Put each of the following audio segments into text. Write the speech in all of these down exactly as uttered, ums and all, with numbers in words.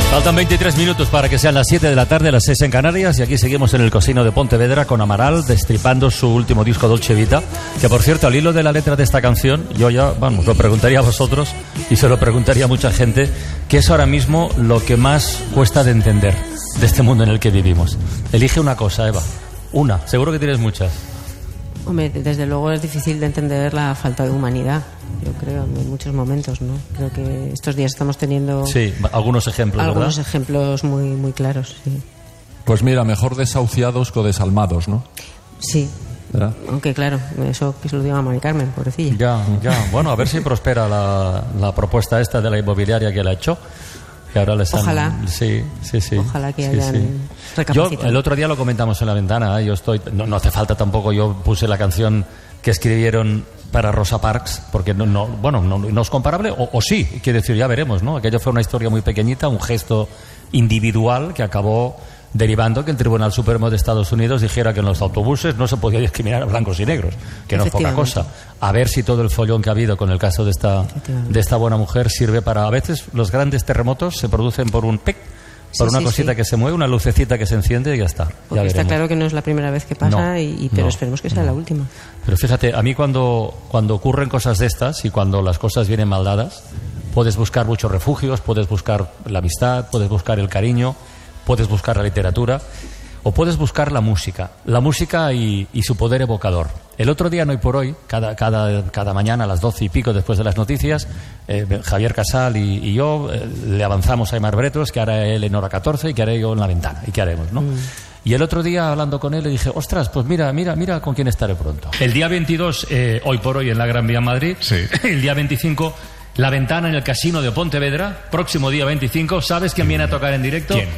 Faltan veintitrés minutos para que sean las siete de la tarde, las seis en Canarias, y aquí seguimos en el Casino de Pontevedra con Amaral destripando su último disco Dolce Vita, que por cierto, al hilo de la letra de esta canción, yo ya, vamos, lo preguntaría a vosotros y se lo preguntaría a mucha gente, ¿qué es ahora mismo lo que más cuesta de entender de este mundo en el que vivimos? Elige una cosa, Eva, una, seguro que tienes muchas. Hombre, desde luego es difícil de entender la falta de humanidad, yo creo, en muchos momentos, ¿no? Creo que estos días estamos teniendo... Sí, algunos ejemplos, algunos ¿verdad? ejemplos muy, muy claros, sí. Pues mira, mejor desahuciados que desalmados, ¿no? Sí. ¿Verdad? Aunque claro, eso que se lo diga a Mari Carmen, pobrecilla. Ya, ya. Bueno, a ver si prospera la, la propuesta esta de la inmobiliaria que la echó. Que ahora le están... Ojalá. Sí, sí, sí. Ojalá que sí, hayan sí. recapacitado. Yo, el otro día lo comentamos en la ventana, ¿eh? Yo estoy... No, no hace falta tampoco, yo puse la canción que escribieron para Rosa Parks, porque no, no bueno, no, no es comparable, o, o sí, quiere decir, ya veremos, ¿no? Aquello fue una historia muy pequeñita, un gesto individual que acabó derivando que el Tribunal Supremo de Estados Unidos dijera que en los autobuses no se podía discriminar a blancos y negros, que no es poca cosa. A ver si todo el follón que ha habido con el caso de esta, de esta buena mujer sirve para... A veces los grandes terremotos se producen por un pic, por sí, una sí, cosita sí. que se mueve, una lucecita que se enciende y ya está. Porque ya está claro que no es la primera vez que pasa, No, y, y, pero no, esperemos que sea no. la última. Pero fíjate, a mí cuando, cuando ocurren cosas de estas y cuando las cosas vienen mal dadas, puedes buscar muchos refugios, puedes buscar la amistad, puedes buscar el cariño, puedes buscar la literatura o puedes buscar la música. La música y, y su poder evocador. El otro día, no hoy por hoy, cada, cada, cada mañana a las doce y pico después de las noticias, eh, Javier Casal y, y yo eh, le avanzamos a Aimar Bretos, que hará él en hora catorce y que haré yo en la ventana. ¿Y qué haremos, no? Mm. Y el otro día, hablando con él, le dije, ostras, pues mira, mira, mira con quién estaré pronto. El día veintidós, eh, hoy por hoy, en la Gran Vía en Madrid. Sí. El día veinticinco, La Ventana en el Casino de Pontevedra. Próximo día veinticinco, ¿sabes quién viene a tocar en directo? ¿Quién?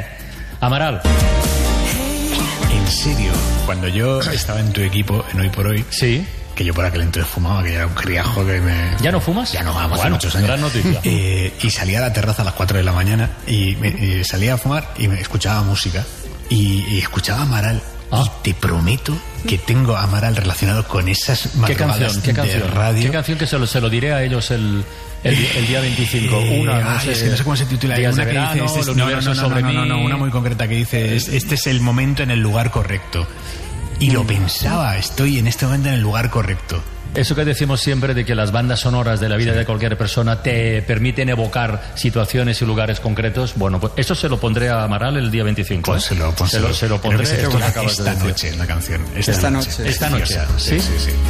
Amaral. En serio, cuando yo estaba en tu equipo, en Hoy por Hoy... Sí. Que yo por aquel entonces fumaba, que ya era un criajo que me... ¿Ya no fumas? Ya no, vamos, bueno, hace muchos años. gran noticia. Eh, y salía a la terraza a las cuatro de la mañana y, me, y salía a fumar y me escuchaba música y, y escuchaba a Amaral. Ah. Y te prometo que tengo a Amaral relacionado con esas madrugadas ¿Qué canción? ¿Qué de canción? radio. ¿Qué canción que se lo, se lo diré a ellos el... El, el día veinticinco, eh, una, no ay, sé, es que no sé cómo se titula. Días una de que verano, dice, este el es, no, universo no, no, sobre no, no, no, mí. una muy concreta que dice, este es el momento en el lugar correcto. Y lo pensaba, estoy en este momento en el lugar correcto. Eso que decimos siempre de que las bandas sonoras de la vida sí. de cualquier persona te permiten evocar situaciones y lugares concretos, bueno, pues eso se lo pondré a Amaral el día veinticinco. Pues ¿eh? se, lo, pues se, lo, se lo pondré. Se esto que acabas esta de decir. noche, la canción. Esta, esta noche. Esta noche. ¿Sí? Sí, sí, sí.